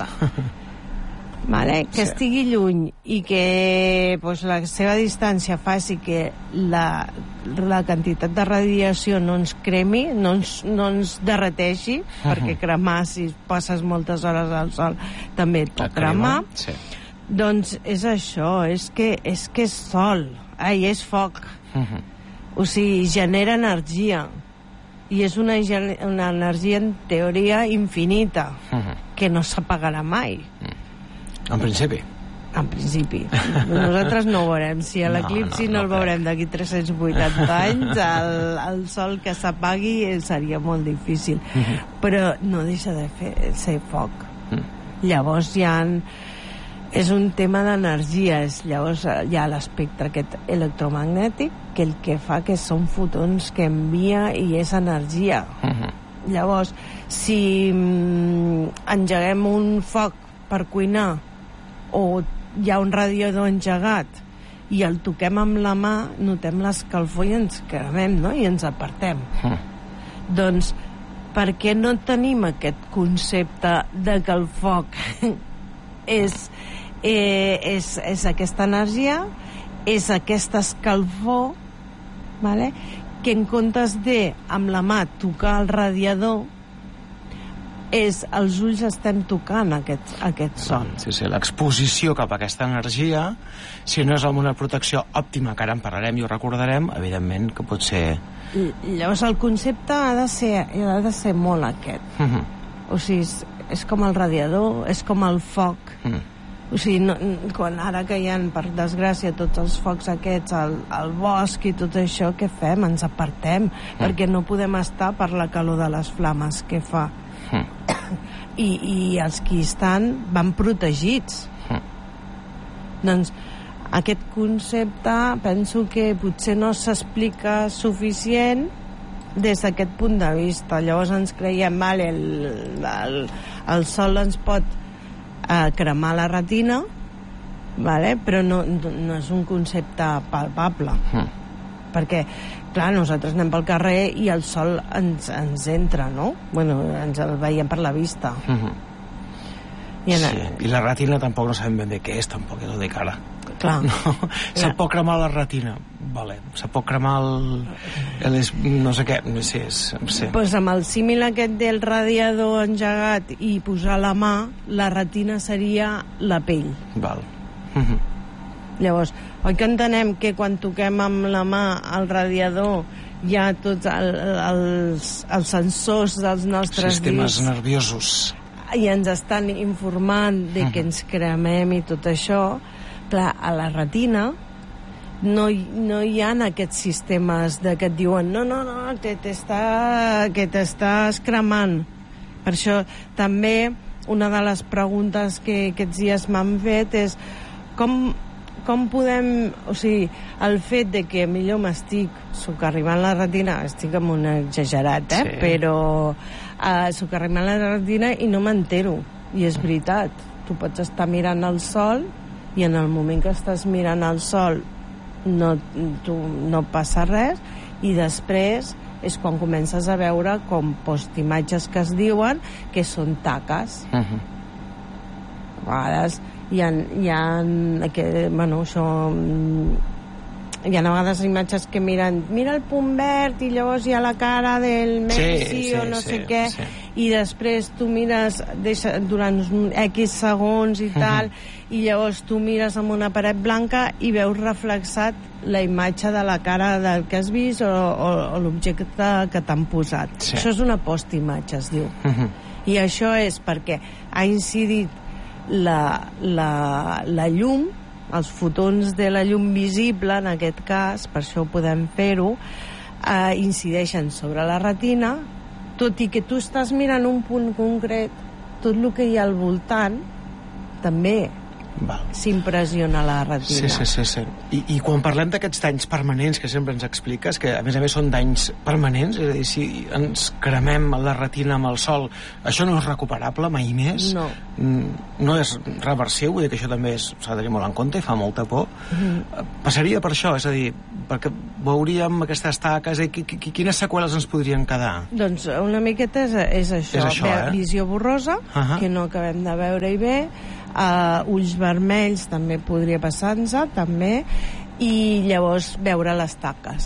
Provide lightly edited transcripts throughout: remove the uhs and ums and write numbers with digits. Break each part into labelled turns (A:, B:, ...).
A: vista. Vale? Que estigui lluny i que la seva distància faci que la quantitat de radiació no ens cremi, no ens derreteixi, perquè cremar, si passes moltes hores al sol, també et pot cremar.
B: Sí.
A: Doncs és això, és que és sol, és foc. O sigui, genera energia. I és una energia, en teoria, infinita, que no s'apagarà mai.
B: En principi.
A: En principi. Nosaltres no ho veurem. Si a l'eclipsi no el veurem d'aquí 380 anys, el sol que s'apagui seria molt difícil. Però no deixa de ser foc. Llavors és un tema d'energia. Llavors hi ha l'espectre aquest electromagnètic, que el que fa que són fotons que envia i és energia. Llavors, si engeguem un foc per cuinar, o hi ha un radiador engegat i el toquem amb la mà, notem l'escalfor i ens cremem, no? I ens apartem. Doncs per què no tenim aquest concepte de que el foc és aquesta energia, és aquesta escalfor, vale? Que en comptes de amb la mà tocar el radiador, els ulls estem tocant aquest son.
B: Sí, l'exposició cap a aquesta energia, si no és amb una protecció òptima, que ara en parlarem i ho recordarem, evidentment que pot ser...
A: Llavors el concepte ha de ser molt aquest. O sigui, és com el radiador, és com el foc. O sigui, ara que hi ha, per desgràcia, tots els focs aquests al bosc i tot això, què fem? Ens apartem, perquè no podem estar per la calor de les flames que fa. I els que hi estan van protegits. Doncs aquest concepte penso que potser no s'explica suficient des d'aquest punt de vista. Llavors ens creiem, vale, el sol ens pot cremar la retina, vale, però no és un concepte palpable. Perquè, clar, nosaltres anem pel carrer i el sol ens entra, no? Bueno, ens el veiem per la vista.
B: I la retina tampoc no sabem ben bé què és, tampoc, és de cara.
A: Clar.
B: Se pot cremar la retina, vale. Se pot cremar no sé què, sí.
A: Pues amb el símil aquest del radiador engegat i posar la mà, la retina seria la pell.
B: Val.
A: Llavors, oi que entenem que quan toquem amb la mà el radiador hi ha tots els sensors dels nostres
B: sistemes nerviosos
A: i ens estan informant de que ens cremem i tot això? Clar, a la retina no hi ha aquests sistemes que et diuen no, que t'estàs cremant. Per això també una de les preguntes que aquests dies m'han fet és com podem... O sigui, el fet de que millor m'estic socarrimant la retina, estic amb un exagerat,
B: sí.
A: Però socarrimant la retina i no m'entero. I és veritat, tu pots estar mirant el sol i en el moment que estàs mirant el sol no passa res, i després és quan comences a veure com postimatges que es diuen que són taques. A vegades hi ha a vegades imatges que mira el punt verd i llavors hi ha la cara del Messi o no sé què, i després tu mires durant X segons i tal, i llavors tu mires amb una paret blanca i veus reflexat la imatge de la cara del que has vist o l'objecte que t'han posat. Això és una postimatge, es diu. I això és perquè ha incidit la llum, els fotons de la llum visible, en aquest cas, per això podem fer-ho, incideixen sobre la retina, tot i que tu estàs mirant un punt concret, tot el que hi ha al voltant també s'impressiona la retina.
B: Sí. I quan parlem d'aquests danys permanents que sempre ens expliques, que a més són danys permanents, és a dir, si ens cremem la retina amb el sol, això no és recuperable mai més?
A: No.
B: No és reversiu, vull dir que això també s'ha de tenir molt en compte i fa molta por. Passaria per això, és a dir, perquè veuríem aquestes taques, quines seqüeles ens podrien quedar?
A: Doncs una miqueta és això, visió borrosa, que no acabem de veure-hi bé, ulls vermells també podria passar-nos, també, i llavors veure les taques,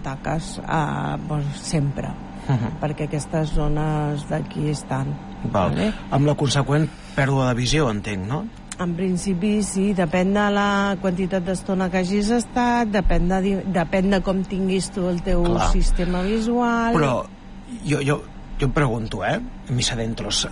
A: sempre, perquè aquestes zones d'aquí estan.
B: Vale? Amb la conseqüent pèrdua de visió, entenc, no?
A: En principi sí, depèn de la quantitat d'estona que hagis estat, depèn de com tinguis tu el teu sistema visual.
B: Però jo em pregunto, mis adentros,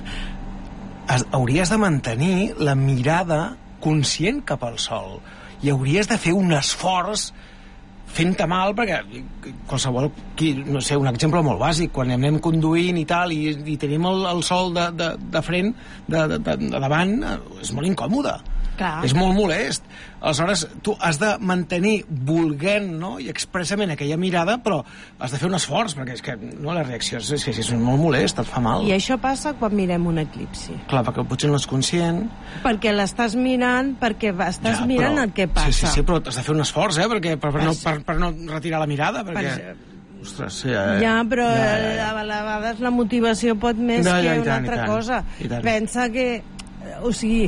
B: hauries de mantenir la mirada conscient cap al sol i hauries de fer un esforç fent-te mal, perquè qualsevol, no sé, un exemple molt bàsic, quan anem conduint i tal i tenim el sol de front, de davant, és molt incòmode. Clar. És molt molest. Aleshores, tu has de mantenir volent, no? I expressament aquella mirada, però has de fer un esforç, perquè és que la reacció és molt molest, et fa mal.
A: I això passa quan mirem un eclipsi.
B: Clar, perquè potser no és conscient.
A: Perquè l'estàs mirant, mirant el que passa.
B: Sí, però has de fer un esforç, per no retirar la mirada, perquè... Ostres, sí,
A: però a vegades la motivació pot més que una altra cosa. Pensa que... O sigui,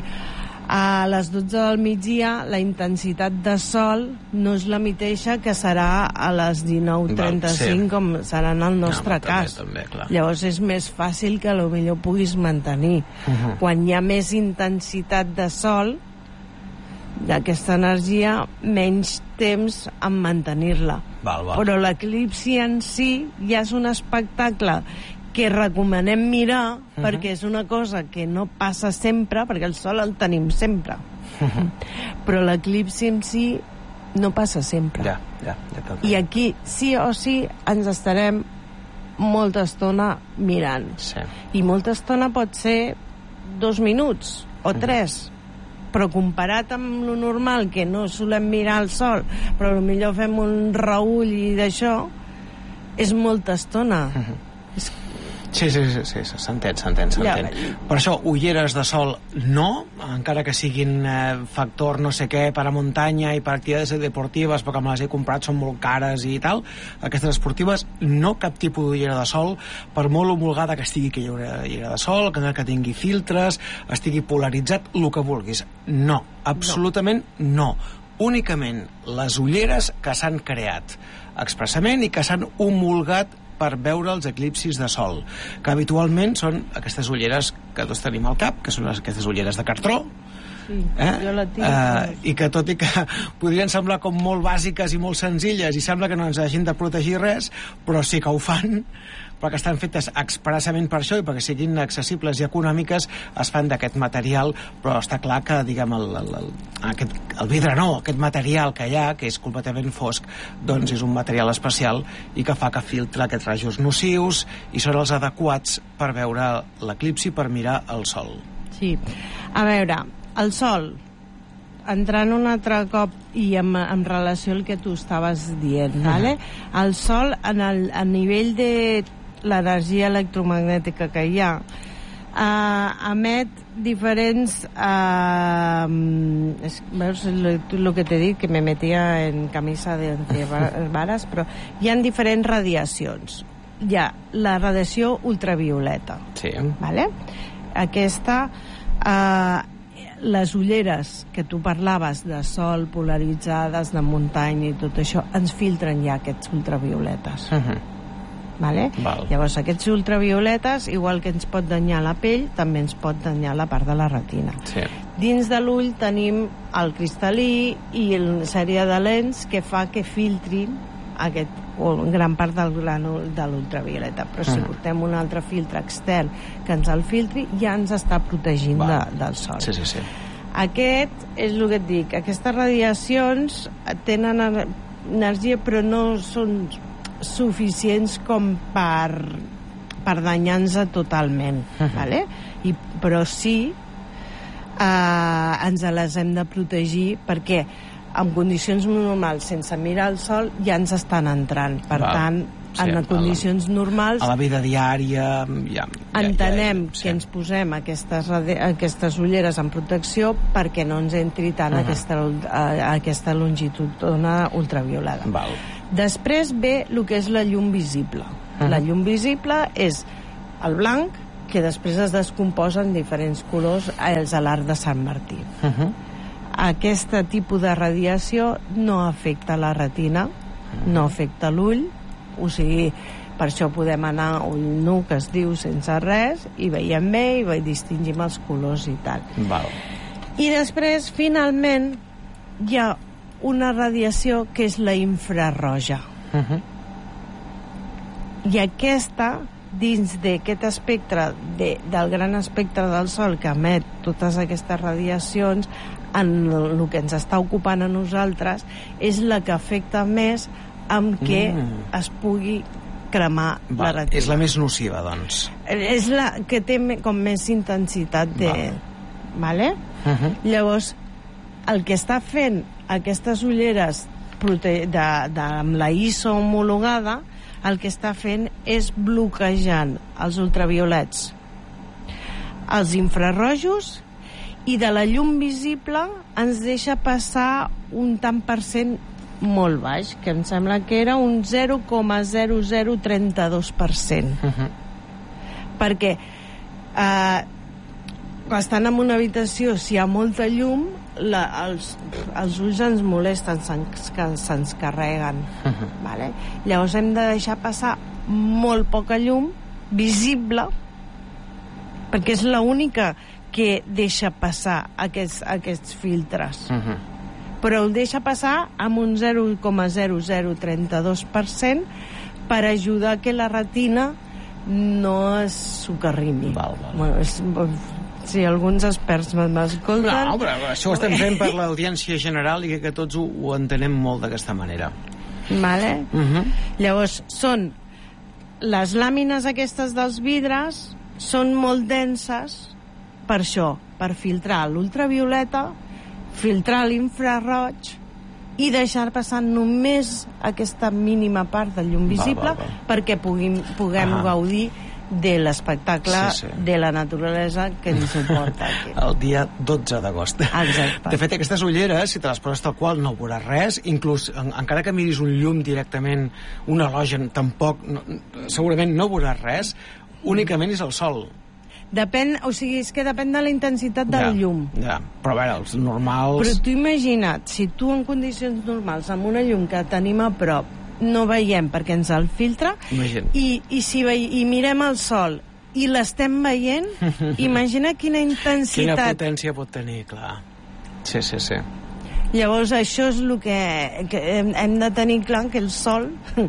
A: a les 12 del migdia la intensitat de sol no és la mateixa que serà a les 19:35 com serà en el nostre cas.
B: També,
A: llavors és més fàcil que potser puguis mantenir. Quan hi ha més intensitat de sol, d'aquesta energia, menys temps en mantenir-la. Però l'eclipsi en si ja és un espectacle que recomanem mirar, perquè és una cosa que no passa sempre, perquè el sol el tenim sempre. Però l'eclipsi en si no passa sempre. I aquí, sí o sí, ens estarem molta estona mirant. I molta estona pot ser 2 minuts o 3, però comparat amb lo normal, que no solem mirar el sol, però potser fem un reull i d'això, és molta estona.
B: Sí, s'entén. Per això, ulleres de sol no, encara que siguin factor no sé què per a muntanya i per activitats deportives, perquè me les he comprat, són molt cares i tal. Aquestes esportives, no cap tipus d'ullera de sol, per molt homologada que estigui aquella ullera de sol, que tingui filtres, estigui polaritzat, el que vulguis. No, absolutament no. Únicament les ulleres que s'han creat expressament i que s'han homologat per veure els eclipsis de sol, que habitualment són aquestes ulleres que tots tenim al cap, que són aquestes ulleres de cartró,
A: jo la tinc,
B: i que tot i que podrien semblar com molt bàsiques i molt senzilles i sembla que no ens hagin de protegir res, però sí que ho fan, perquè estan fetes expressament per això i perquè siguin accessibles i econòmiques, es fan d'aquest material, però està clar que, diguem, el vidre no, aquest material que hi ha, que és completament fosc, doncs és un material especial i que fa que filtra aquests rajos nocius i són els adequats per veure l'eclipsi, per mirar el sol.
A: Sí, a veure, el sol, entrant un altre cop i en relació al que tu estaves dient, vale? El sol, a nivell de l'energia electromagnètica que hi ha, emet diferents veus el que t'he dit, que me metia en camisa de varas, però hi ha diferents radiacions. Hi ha la radiació ultravioleta, vale? Aquesta, les ulleres que tu parlaves de sol polaritzades, de muntanya i tot això, ens filtren ja aquests ultravioletes. Vale? Llavors aquests ultravioletes, igual que ens pot danyar la pell, també ens pot danyar la part de la retina. Dins de l'ull tenim el cristal·lí i una sèrie de lents que fa que filtrin gran part del glànol de l'ultravioleta, però si portem un altre filtre extern que ens el filtri, ja ens està protegint del sol. Aquest és el que et dic, aquestes radiacions tenen energia però no són suficients com per danyar-nos totalment, vale? Però sí ens les hem de protegir perquè en condicions normals, sense mirar el sol, ja ens estan entrant. Per tant, en condicions normals...
B: A la vida diària...
A: Entenem que ens posem aquestes ulleres en protecció perquè no ens entri tant aquesta longitudona ultraviolada. Després ve el que és la llum visible. La llum visible és el blanc, que després es descomposa en diferents colors a l'arc de Sant Martí. Aquest tipus de radiació no afecta la retina, no afecta l'ull, o sigui, per això podem anar a ull nu, que es diu, sense res, i veiem bé, i distingim els colors i tal. I després, finalment, hi ha una radiació que és la infrarroja. I aquesta, dins d'aquest espectre, del gran espectre del Sol que emet totes aquestes radiacions, en el que ens està ocupant a nosaltres, és la que afecta més amb què es pugui cremar la retina.
B: És la més nociva, doncs.
A: És la que té com més intensitat de... Llavors, el que està fent aquestes ulleres amb la ISO homologada, el que està fent és bloquejant els ultraviolets, els infrarrojos, i de la llum visible ens deixa passar un tant per cent molt baix, que em sembla que era un 0,0032%. Perquè quan estan en una habitació, si hi ha molta llum, els ulls ens molesten, se'ns carreguen. Llavors hem de deixar passar molt poca llum visible, perquè és l'única que deixa passar aquests filtres. Però el deixa passar amb un 0,0032% per ajudar que la retina no es socarrimi. Si alguns experts m'escolten...
B: No, però això ho estem fent per l'audiència general i que tots ho entenem molt d'aquesta manera.
A: Llavors, són les làmines aquestes dels vidres són molt denses per això, per filtrar l'ultravioleta, filtrar l'infraroig i deixar passar només aquesta mínima part de llum visible perquè puguem gaudir de l'espectacle de la naturalesa que ens suporta aquí.
B: El dia 12 d'agost.
A: Exacte.
B: De fet, aquestes ulleres, si te les poses tal qual, no veuràs res, inclús encara que miris un llum directament, un halògen, tampoc, segurament no veuràs res, únicament és el sol.
A: Depèn, o sigui, és que depèn de la intensitat del llum.
B: Però a veure, els normals...
A: Però tu imagina't, si tu en condicions normals, amb una llum que tenim a prop, no veiem perquè ens el filtra, i mirem el sol i l'estem veient, imagina quina intensitat...
B: Quina potència pot tenir, clar. Sí.
A: Llavors, això és el que hem de tenir clar, que el sol...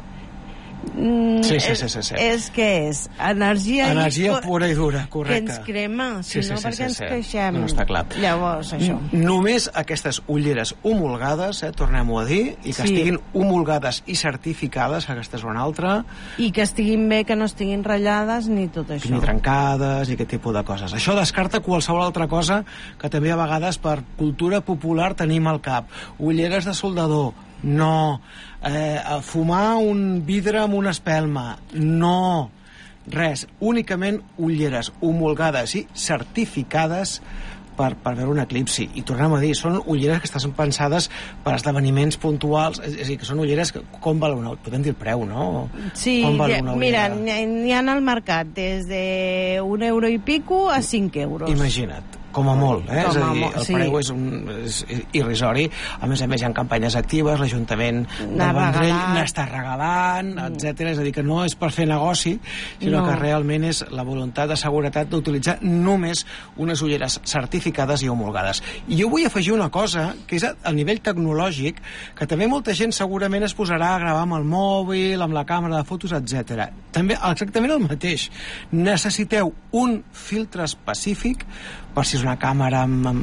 A: és que és
B: energia pura i dura, correcte,
A: que ens crema, si no perquè ens queixem.
B: No, està clar.
A: Llavors, això.
B: Només aquestes ulleres homologades, tornem-ho a dir, i que estiguin homologades i certificades, aquesta és una altra,
A: i que estiguin bé, que no estiguin ratllades ni tot això,
B: ni trencades i aquest tipus de coses. Això descarta qualsevol altra cosa que també a vegades per cultura popular tenim al cap. Ulleres de soldador, no. Fumar un vidre amb una espelma, no. Res, únicament ulleres homologades i certificades per veure un eclipsi. I tornem a dir, són ulleres que estan pensades per esdeveniments puntuals, és a dir, que són ulleres que, com val una... Podem dir el preu, no?
A: Sí, mira, n'hi ha al mercat des de €1 i pico a 5 euros.
B: Imagina't. Com a molt, és a dir, el preu és irrisori. A més, hi ha campanyes actives, l'Ajuntament del Vendrell n'està regalant, etc. És a dir, que no és per fer negoci, sinó que realment és la voluntat de seguretat d'utilitzar només unes ulleres certificades i homologades. I jo vull afegir una cosa, que és a nivell tecnològic, que també molta gent segurament es posarà a gravar amb el mòbil, amb la càmera de fotos, etc. També exactament el mateix. Necessiteu un filtre específic per si us una càmera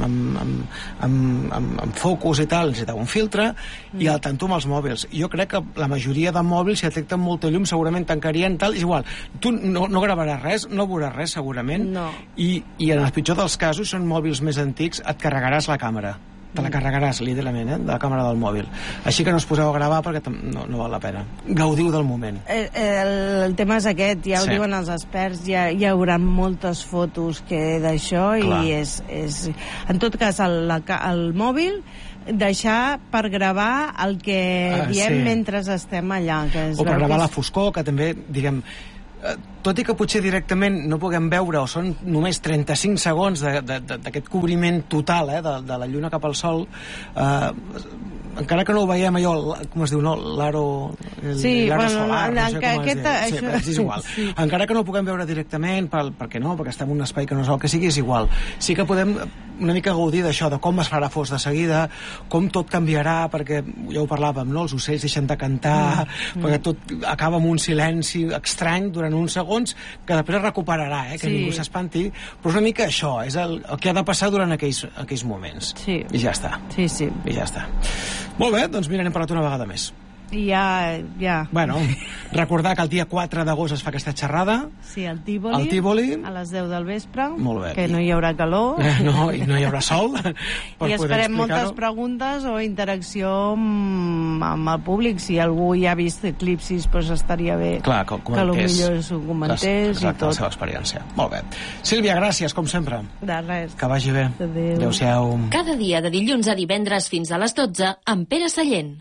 B: amb focus i tal, necessitava un filtre, i al tanto amb els mòbils. Jo crec que la majoria de mòbils, si detecten molta llum, segurament tancarien tal, és igual, tu no gravaràs res, no veuràs res segurament, i en el pitjor dels casos són mòbils més antics, et carregaràs la càmera, te la carregaràs literalment, de la càmera del mòbil, així que no us poseu a gravar perquè no val la pena, gaudiu del moment.
A: El tema és aquest, ja ho diuen els experts, hi haurà moltes fotos que d'això, i és en tot cas el mòbil deixar per gravar el que diem mentre estem allà, que
B: o per gravar la foscor, que també, diguem, tot i que potser directament no puguem veure, o són només 35 segons d'aquest cobriment total de la lluna cap al sol, encara que no ho veiem allò, com es diu, no? L'aro solar, no sé com es diu. És igual. Encara que no ho puguem veure directament, perquè no, perquè estem en un espai que no és el que sigui, és igual. Sí que podem una mica gaudir d'això, de com es farà fos de seguida, com tot canviarà, perquè ja ho parlàvem, no? Els ocells deixen de cantar, perquè tot acaba amb un silenci estrany durant uns segons, que després es recuperarà, que ningú s'espanti, però és una mica això, és el que ha de passar durant aquells moments. I ja està. I ja està. Molt bé, doncs mira, anem per una vegada més.
A: Ja.
B: Bueno, recordar que el dia 4 d'agost es fa aquesta xerrada.
A: Sí, al Tívoli, a les 10 del vespre.
B: Molt bé.
A: Que no hi haurà calor.
B: No, i no hi haurà sol.
A: I esperem moltes preguntes o interacció amb el públic. Si algú ja ha vist Eclipsis, doncs estaria bé que potser s'ho comentés i tot.
B: La seva experiència. Molt bé. Sílvia, gràcies, com sempre.
A: De res.
B: Que vagi bé. Adéu-siau.
C: Cada dia de dilluns a divendres fins a les 12 amb Pere Sallent.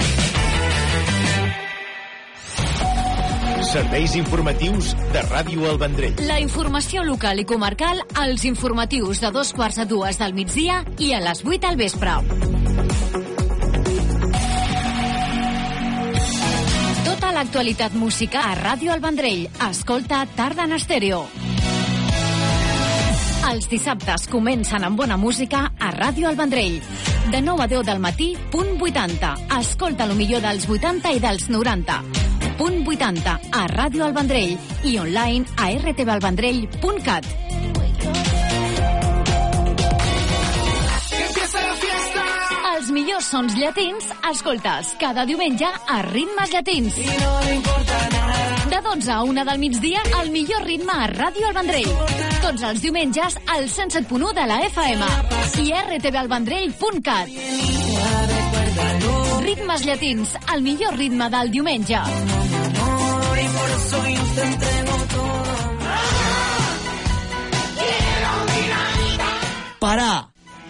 D: Serveis informatius de Ràdio El Vendrell.
C: La informació local i comarcal als informatius de 2:45 del migdia i a les 8 al vespre. Tota l'actualitat musical a Ràdio El Vendrell. Escolta Tarda en Estèreo. Els dissabtes comencen amb bona música a Ràdio El Vendrell. De 9 a 10 del matí, punt 80. Escolta lo millor dels 80 i dels 90. Punt 80 a Ràdio El Vendrell i online a rtvalvendrell.cat. Els millors sons llatins escoltes cada diumenge a Ritmes Llatins. De 12 a 1 del migdia, el millor ritme a Ràdio El Vendrell. Tots els diumenges al 107.1 de la FM i rtvalvendrell.cat. Ritmes Llatins, el millor ritme del diumenge.
E: Parar,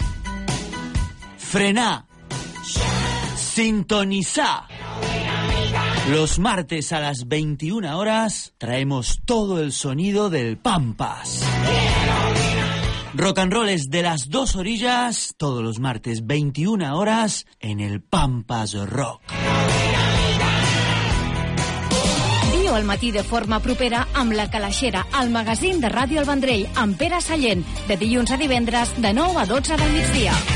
E: frenar, sintonizar. Los martes a las 21 horas traemos todo el sonido del Pampas. Rock and roll es de las dos orillas, todos los martes 21 horas en el Pampas Rock.
C: Viu al matí de forma propera amb La Calaixera, el magazín de Ràdio El Vendrell, amb Pere Sallent, de dilluns a divendres de 9 a 12 del migdia.